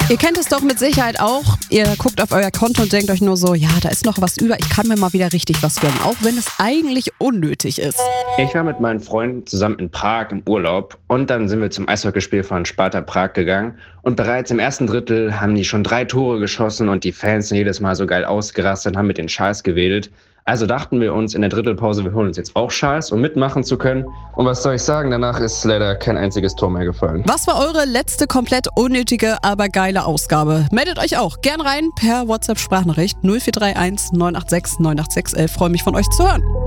Ihr kennt es doch mit Sicherheit auch. Ihr guckt auf euer Konto und denkt euch nur so, ja, da ist noch was über. Ich kann mir mal wieder richtig was gönnen, auch wenn es eigentlich unnötig ist. Ich war mit meinen Freunden zusammen in Prag im Urlaub und dann sind wir zum Eishockeyspiel von Sparta Prag gegangen. Und bereits im ersten Drittel haben die schon 3 Tore geschossen und die Fans sind jedes Mal so geil ausgerastet und haben mit den Schals gewedelt. Also dachten wir uns in der Drittelpause, wir holen uns jetzt auch Schals, um mitmachen zu können. Und was soll ich sagen, danach ist leider kein einziges Tor mehr gefallen. Was war eure letzte komplett unnötige, aber geile Ausgabe? Meldet euch auch gern rein per WhatsApp-Sprachnachricht 0431 986 98611. Freue mich von euch zu hören.